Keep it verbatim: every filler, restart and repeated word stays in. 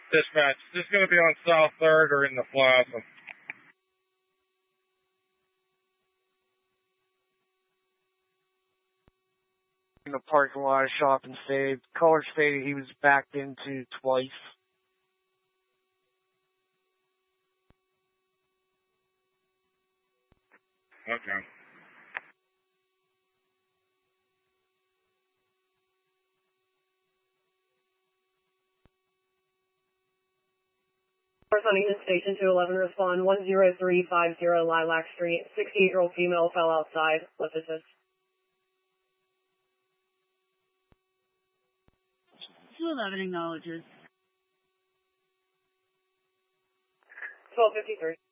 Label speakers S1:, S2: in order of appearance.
S1: Dispatch, is this going to be on South third or in the plaza?
S2: In the parking lot of Shop and Save. Caller stated he was backed into twice.
S1: Okay.
S3: On Eaton Station two eleven, respond one zero three five zero Lilac Street. sixty-eight-year-old female fell outside. Let's assist.
S4: two eleven acknowledges.
S3: twelve fifty-three.